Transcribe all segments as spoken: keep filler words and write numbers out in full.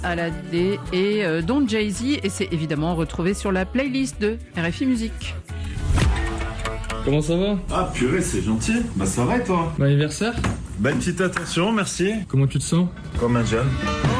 Hallyday et euh, Don Jay-Z, et c'est évidemment retrouvé sur la playlist de R F I Musique. Comment ça va? Ah purée, c'est gentil. Bah ça va et toi? Bon anniversaire. Bonne petite attention, merci. Comment tu te sens? Comme un jeune.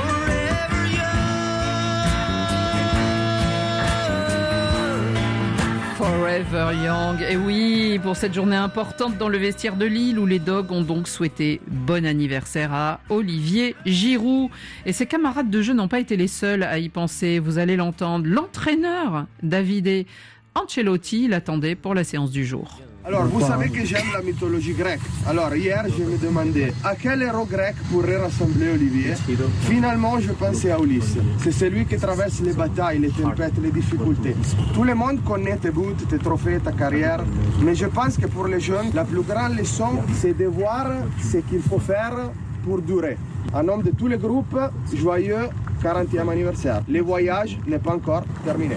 Forever Young. Et oui, pour cette journée importante dans le vestiaire de Lille, où les Dogs ont donc souhaité bon anniversaire à Olivier Giroud. Et ses camarades de jeu n'ont pas été les seuls à y penser. Vous allez l'entendre. L'entraîneur Davide Ancelotti l'attendait pour la séance du jour. Alors, vous savez que j'aime la mythologie grecque. Alors, hier, je me demandais à quel héros grec pourrait rassembler Olivier. Finalement, je pensais à Ulysse. C'est celui qui traverse les batailles, les tempêtes, les difficultés. Tout le monde connaît tes buts, tes trophées, ta carrière. Mais je pense que pour les jeunes, la plus grande leçon, c'est de voir ce qu'il faut faire pour durer. En nom de tous les groupes, joyeux quarantième anniversaire. Le voyage n'est pas encore terminé.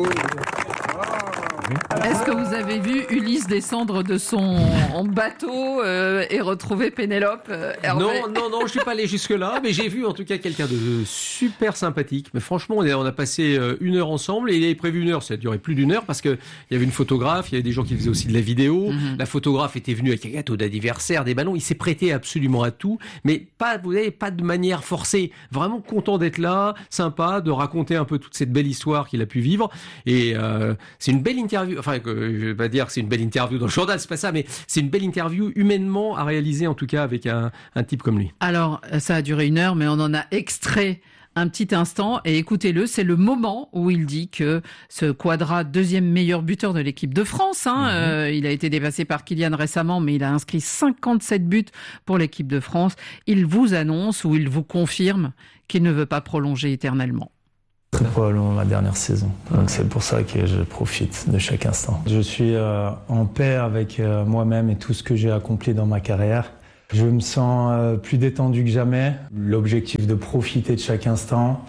Est-ce que vous avez vu Ulysse descendre de son bateau euh, et retrouver Pénélope euh, Hervé? Non, non, non, je suis pas allé jusque-là, mais j'ai vu en tout cas quelqu'un de super sympathique. Mais franchement, on a, on a passé une heure ensemble et il avait prévu une heure. Ça a duré plus d'une heure parce que il y avait une photographe, il y avait des gens qui faisaient aussi de la vidéo. Mm-hmm. La photographe était venue avec un gâteau d'anniversaire, des ballons. Il s'est prêté absolument à tout, mais pas, vous savez, pas de manière forcée. Vraiment content d'être là, sympa, de raconter un peu toute cette belle histoire qu'il a pu vivre. Et euh, c'est une belle interview. Enfin, que je vais pas dire que c'est une belle interview dans le journal, c'est pas ça, mais c'est une belle interview humainement à réaliser en tout cas avec un, un type comme lui. Alors, ça a duré une heure, mais on en a extrait un petit instant et écoutez-le, c'est le moment où il dit que ce Quadra, deuxième meilleur buteur de l'équipe de France, hein, mmh. euh, il a été dépassé par Kylian récemment, mais il a inscrit cinquante-sept buts pour l'équipe de France. Il vous annonce ou il vous confirme qu'il ne veut pas prolonger éternellement. Très probablement ma dernière saison. Donc c'est pour ça que je profite de chaque instant. Je suis euh, en paix avec euh, moi-même et tout ce que j'ai accompli dans ma carrière. Je me sens euh, plus détendu que jamais. L'objectif de profiter de chaque instant,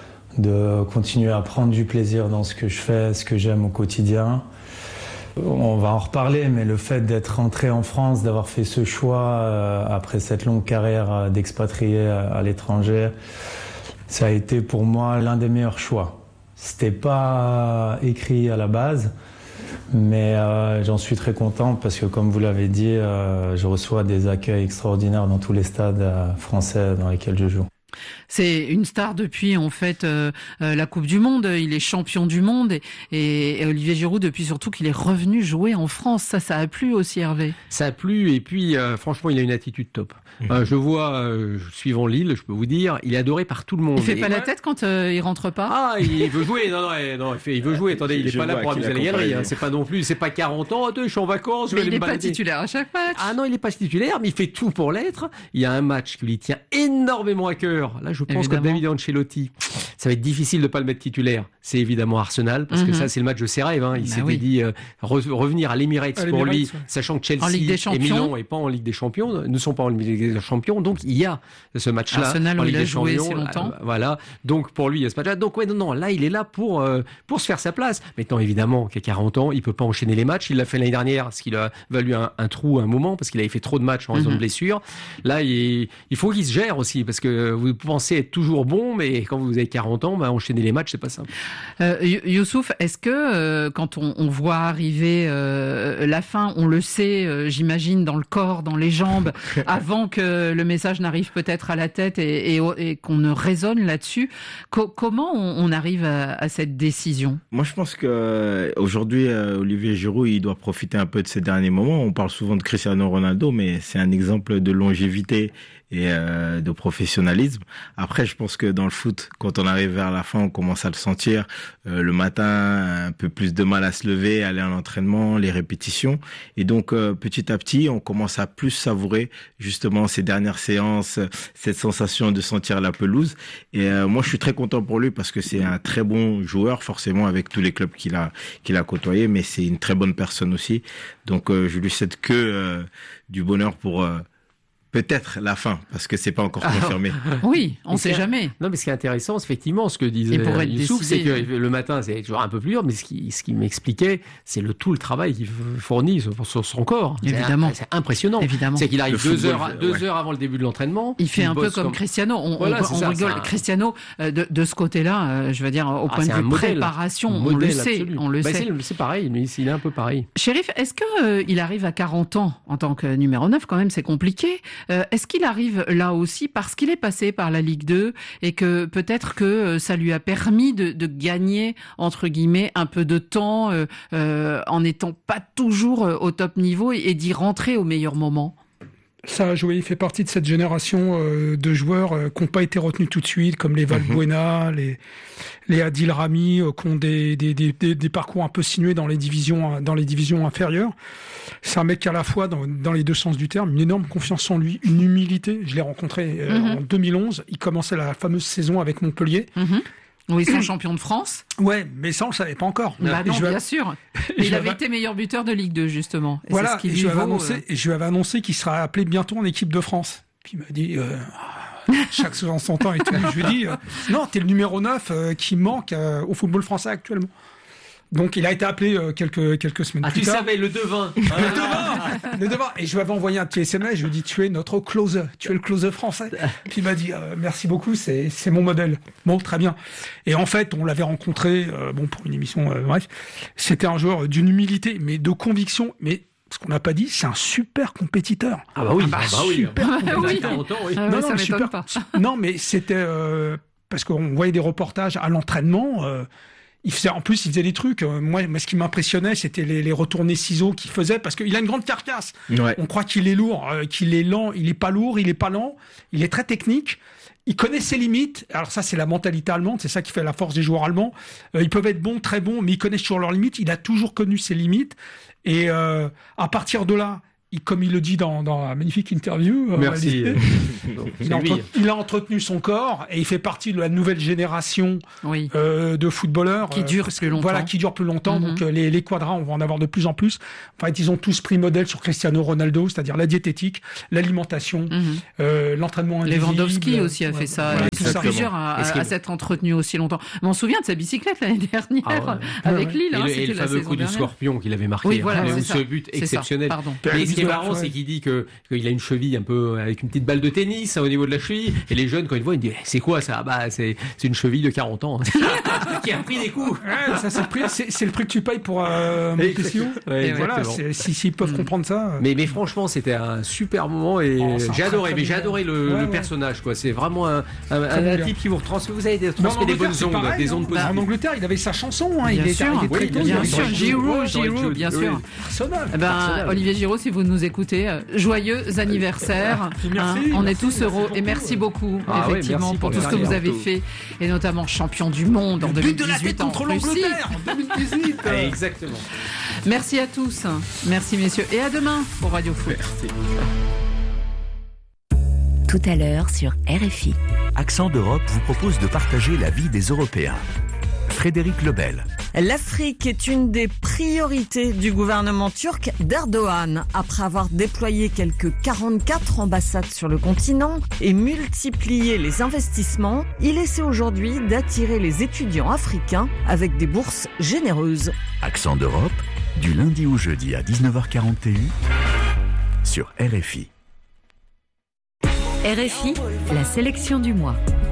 de continuer à prendre du plaisir dans ce que je fais, ce que j'aime au quotidien. On va en reparler, mais le fait d'être rentré en France, d'avoir fait ce choix euh, après cette longue carrière euh, d'expatrié à, à l'étranger, ça a été pour moi l'un des meilleurs choix. C'était pas écrit à la base, mais euh, j'en suis très content parce que, comme vous l'avez dit, euh, je reçois des accueils extraordinaires dans tous les stades euh, français dans lesquels je joue. C'est une star depuis en fait euh, euh, la Coupe du Monde. Il est champion du monde et, et, et Olivier Giroud depuis surtout qu'il est revenu jouer en France. Ça, ça a plu aussi, Hervé. Ça a plu et puis euh, franchement, il a une attitude top. Mmh. Euh, je vois, euh, suivant Lille, je peux vous dire, il est adoré par tout le monde. Il fait et... pas la tête quand euh, il rentre pas. Ah, il veut jouer. Non, non, non, il, fait, il veut jouer. Attendez, il est je pas là pour amuser la galerie. Hein. C'est pas non plus, c'est pas quarante ans. Attends, je suis en vacances. Je mais vais il aller est me pas titulaire à chaque match. Ah non, il est pas titulaire, mais il fait tout pour l'être. Il y a un match qui lui tient énormément à cœur. Là, je pense que David Ancelotti, ça va être difficile de pas le mettre titulaire. C'est évidemment Arsenal, parce mm-hmm. que ça, c'est le match de ses rêves. Hein. Il bah s'était oui. dit euh, re- revenir à l'Emirates à pour lui, ouais. sachant que Chelsea et Milan et pas en Ligue des Champions, ne sont pas en Ligue des Champions. Donc il y a ce match-là Arsenal, en où Ligue il a des joué Champions. Si longtemps. Euh, voilà. Donc pour lui, il y a ce match-là. Donc ouais, non, non, là, il est là pour euh, pour se faire sa place. Maintenant, évidemment, qu'à quarante ans, il peut pas enchaîner les matchs. Il l'a fait l'année dernière, ce qui lui a valu un, un trou à un moment, parce qu'il avait fait trop de matchs en raison mm-hmm. de blessures. Là, il, il faut qu'il se gère aussi, parce que vous pensez être toujours bon, mais quand vous avez quarante ans, bah, enchaîner les matchs, c'est pas simple. Euh, Youssouf, est-ce que euh, quand on, on voit arriver euh, la fin, on le sait, euh, j'imagine, dans le corps, dans les jambes, avant que le message n'arrive peut-être à la tête et, et, et qu'on ne raisonne là-dessus, co- comment on, on arrive à, à cette décision ? Moi, je pense que aujourd'hui, euh, Olivier Giroud, il doit profiter un peu de ces derniers moments. On parle souvent de Cristiano Ronaldo, mais c'est un exemple de longévité et euh, de professionnalisme. Après, je pense que dans le foot, quand on arrive vers la fin, on commence à le sentir. Euh, le matin, un peu plus de mal à se lever, aller à l'entraînement, les répétitions. Et donc, euh, petit à petit, on commence à plus savourer justement ces dernières séances, cette sensation de sentir la pelouse. Et euh, moi, je suis très content pour lui parce que c'est un très bon joueur, forcément, avec tous les clubs qu'il a qu'il a côtoyés, mais c'est une très bonne personne aussi. Donc, euh, je lui souhaite que euh, du bonheur pour... Euh, peut-être la fin, parce que c'est pas encore confirmé. Oui, on Mais sait c'est- jamais. Non, mais ce qui est intéressant, c'est effectivement, ce que disait Il pourrait Youssouf, c'est décider. que le matin, c'est toujours un peu plus dur, mais ce qui, ce qui m'expliquait, c'est le tout le travail qu'il fournit sur, sur son corps. C'est Évidemment. un- C'est impressionnant. Évidemment. C'est qu'il arrive Le deux football, heures, euh, deux ouais. heures avant le début de l'entraînement. Il fait un peu bosse comme Cristiano. On, Voilà, on- c'est on ça, rigole. c'est un- Cristiano, euh, de, de ce côté-là, euh, je veux dire, au Ah, point c'est de un vue modèle. préparation, on Modèle le sait. absolu. On le Bah, sait. c'est, c'est pareil, lui, il est un peu pareil. Chérif, est-ce que euh, il arrive à quarante ans en tant que numéro neuf? Quand même, c'est compliqué. Euh, est-ce qu'il arrive là aussi parce qu'il est passé par la Ligue deux et que peut-être que euh, ça lui a permis de, de gagner, entre guillemets, un peu de temps euh, euh, en n'étant pas toujours euh, au top niveau et, et d'y rentrer au meilleur moment? Ça a joué, il fait partie de cette génération euh, de joueurs euh, qui n'ont pas été retenus tout de suite, comme les Valbuena, les, les Adil Rami, euh, qui ont des, des, des, des, des parcours un peu sinués dans les divisions, dans les divisions inférieures. C'est un mec qui, à la fois, dans, dans les deux sens du terme, une énorme confiance en lui, une humilité. Je l'ai rencontré euh, Mhm. en deux mille onze. Il commençait la fameuse saison avec Montpellier. Mhm. Oui, ils sont champions de France. Ouais, mais ça, on le savait pas encore. Bah Et non, je lui ai- bien sûr. et Mais je il lui avait avais- été meilleur buteur de Ligue deux, justement. Et Voilà, c'est ce qui et lui je lui avais vaut, annoncé, euh, et je lui avais annoncé qu'il sera appelé bientôt en équipe de France. Puis il m'a dit, euh, chaque saison son temps et tout. Je lui ai dit, euh, non, t'es le numéro neuf euh, qui manque euh, au football français actuellement. Donc il a été appelé euh, quelques, quelques semaines Ah, plus tu tard. savais, le devin. Le devant, le devant. Et je lui avais envoyé un petit S M S, je lui ai dit, tu es notre closer, tu es le closer français. Puis il m'a dit, euh, merci beaucoup, c'est, c'est mon modèle. Bon, très bien. Et en fait, on l'avait rencontré, euh, bon, pour une émission, euh, bref, c'était un joueur d'une humilité, mais de conviction, mais ce qu'on n'a pas dit, c'est un super compétiteur. Ah bah oui, Ah bah, ah bah oui. super Ah Il a oui. quarante ans, oui. Ah Non, ouais, non, ça mais m'étonne super. pas. Non, mais c'était euh, parce qu'on voyait des reportages à l'entraînement. Euh, il faisait, en plus, il faisait des trucs. Euh, moi, moi, ce qui m'impressionnait, c'était les, les retournés ciseaux qu'il faisait, parce qu'il a une grande carcasse. Ouais. On croit qu'il est lourd, euh, qu'il est lent. Il est pas lourd, il est pas lent. Il est très technique. Il connaît ses limites. Alors ça, c'est la mentalité allemande. C'est ça qui fait la force des joueurs allemands. Euh, ils peuvent être bons, très bons, mais ils connaissent toujours leurs limites. Il a toujours connu ses limites. Et euh, à partir de là, il, comme il le dit dans, dans la magnifique interview, euh, Merci. réalisée, C'est il, a lui. entre- il a entretenu son corps et il fait partie de la nouvelle génération Oui. euh, de footballeurs Qui euh, dure parce plus que- longtemps. Voilà, qui dure plus longtemps. Mhm. Donc euh, les, les quadras, on va en avoir de plus en plus. En fait, ils ont tous pris modèle sur Cristiano Ronaldo, c'est-à-dire la diététique, l'alimentation, Mhm. euh, l'entraînement invisible. Lewandowski aussi a Ouais, fait ça. voilà, Ils tout sont ça. plusieurs à, Et ce qui à est- s'être entretenu aussi longtemps. Mais on se souvient de sa bicyclette l'année dernière Ah ouais. avec Ouais, ouais. Lille. Et hein, le, et c'était le la fameux saison coup du dernière. scorpion qu'il avait marqué. Oui, voilà, hein, c'est ou ça. ce but C'est ça, exceptionnel. pardon. Mais ce qui est Bisous, marrant, ouais. c'est qu'il dit que qu'il a une cheville un peu avec une petite balle de tennis hein, au niveau de la cheville. Et les jeunes, quand ils le voient, ils disent c'est quoi ça? Bah c'est c'est une cheville de quarante ans qui a pris des coups. Ouais, ça, c'est le prix, c'est, c'est le prix que tu payes pour euh, Et- Montesquieu. Ouais, Et voilà, exactement. c'est- si, s'ils peuvent Mm. comprendre ça. euh, Mais, mais franchement, c'était un super moment et Oh, c'est un j'ai très, adoré. très Mais bon j'ai gars. adoré le, Ouais, le ouais. personnage, quoi. C'est vraiment un, un, Très un- bon un gars. type qui vous transmet. Vous avez Mais en transmet des Angleterre, bonnes c'est ondes, pareil, des ondes hein. positives. En Angleterre, il avait sa chanson. Hein, Bien il est sûr. arrivé très Oui, tôt. bien il avait sûr, une Giroud, chanson. Giroud, bien sûr. Arsenal. Eh ben, Arsenal. Olivier Giroud, si vous nous écoutez, euh, joyeux anniversaire. Merci, on merci, est tous merci heureux beaucoup. et merci beaucoup, Ah ouais, effectivement, merci pour pour tout ce que le vous avez surtout. fait et notamment champion du monde en Le but de la deux mille dix-huit tête en contre Russie. l'Angleterre en deux mille dix-huit. Ouais, exactement. Merci à tous, merci messieurs et à demain pour Radio Foot. Tout à l'heure sur R F I. Accent d'Europe vous propose de partager la vie des Européens. Frédéric Lebel. L'Afrique est une des priorités du gouvernement turc d'Erdogan. Après avoir déployé quelques quarante-quatre ambassades sur le continent et multiplié les investissements, il essaie aujourd'hui d'attirer les étudiants africains avec des bourses généreuses. Accent d'Europe, du lundi au jeudi à dix-neuf heures quarante et un sur R F I. R F I, la sélection du mois.